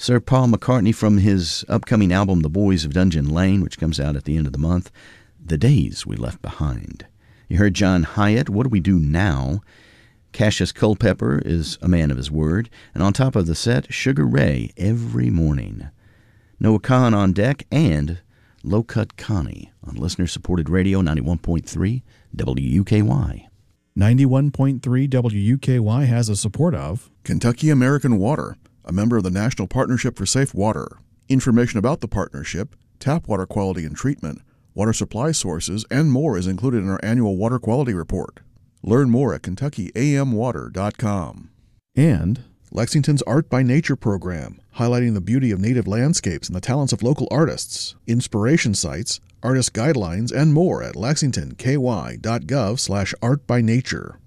Sir Paul McCartney from his upcoming album The Boys of Dungeon Lane, which comes out at the end of the month, The Days We Left Behind. You heard John Hyatt, What Do We Do Now? Cassius Culpepper is a man of his word. And on top of the set, Sugar Ray, Every Morning. Noah Kahan on deck, and Low Cut Connie on listener-supported radio 91.3 WUKY. 91.3 WUKY has the support of Kentucky American Water, a member of the National Partnership for Safe Water. Information about the partnership, tap water quality and treatment, water supply sources, and more is included in our annual water quality report. Learn more at KentuckyAMWater.com. And Lexington's Art by Nature program, highlighting the beauty of native landscapes and the talents of local artists, inspiration sites, artist guidelines, and more at lexingtonky.gov/artbynature.